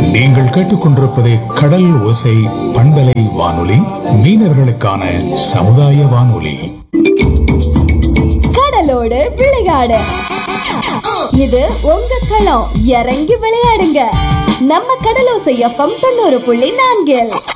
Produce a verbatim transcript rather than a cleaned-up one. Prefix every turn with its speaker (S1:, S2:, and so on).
S1: நீங்கள் கேட்டுக்கொண்டிருப்பது கடல் ஓசை பண்பலை வானொலி, மீனவர்களுக்கான சமுதாய வானொலி.
S2: கடலோடு விளையாடு, இது உங்க களம். இறங்கி விளையாடுங்க நம்ம கடலோசை எஃப்எம் தொண்ணூறு புள்ளி நான்கில்.